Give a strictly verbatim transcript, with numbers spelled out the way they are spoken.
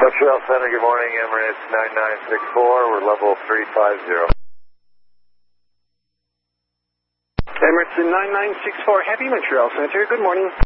Montreal Center, good morning. Emirates nine nine six four. We're level three five zero. Emirates nine nine six four, Heavy, Montreal Center, good morning.